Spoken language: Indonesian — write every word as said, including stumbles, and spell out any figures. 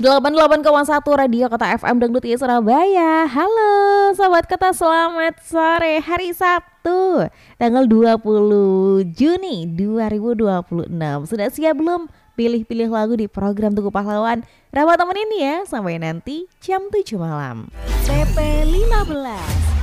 delapan puluh delapan koma satu Radio Kota F M Dangdut I Surabaya. Halo Sobat Kota, selamat sore. Hari Sabtu tanggal dua puluh Juni dua ribu dua puluh enam. Sudah siap belum pilih-pilih lagu di program Tugu Pahlawan? Rapat temenin ya sampai nanti jam tujuh malam. P P lima belas